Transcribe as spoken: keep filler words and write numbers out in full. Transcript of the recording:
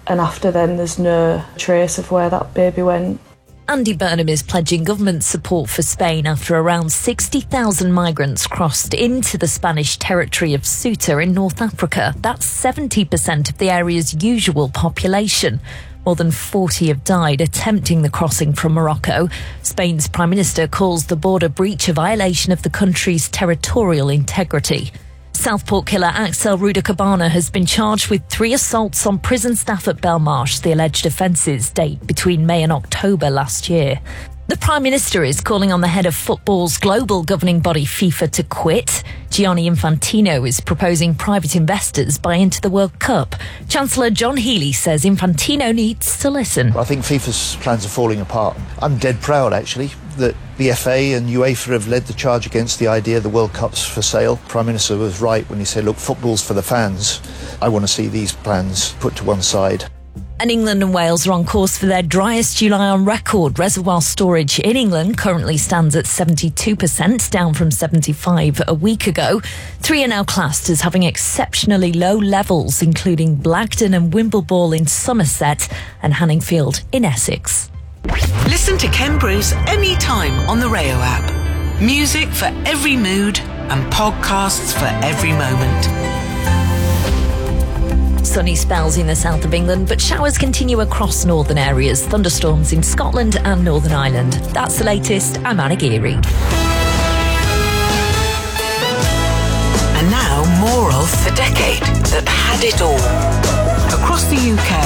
and after then there's no trace of where that baby went. Andy Burnham is pledging government support for Spain after around sixty thousand migrants crossed into the Spanish territory of Ceuta in North Africa. That's seventy percent of the area's usual population. More than forty have died attempting the crossing from Morocco. Spain's Prime Minister calls the border breach a violation of the country's territorial integrity. Southport killer Axel Ruda-Cabana has been charged with three assaults on prison staff at Belmarsh. The alleged offences date between May and October last year. The Prime Minister is calling on the head of football's global governing body FIFA to quit. Gianni Infantino is proposing private investors buy into the World Cup. Chancellor John Healey says Infantino needs to listen. I think FIFA's plans are falling apart. I'm dead proud, actually, that the F A and UEFA have led the charge against the idea the World Cup's for sale. Prime Minister was right when he said, look, football's for the fans. I want to see these plans put to one side. And England and Wales are on course for their driest July on record. Reservoir storage in England currently stands at seventy-two percent, down from seventy-five a week ago. Three are now classed as having exceptionally low levels, including Blagdon and Wimbleball in Somerset and Hanningfield in Essex. Listen to Ken Bruce anytime on the Rayo app. Music for every mood and podcasts for every moment. Sunny spells in the south of England, but showers continue across northern areas. Thunderstorms in Scotland and Northern Ireland. That's the latest. I'm Anna Geary. And now more of the decade that had it all. Across the U K,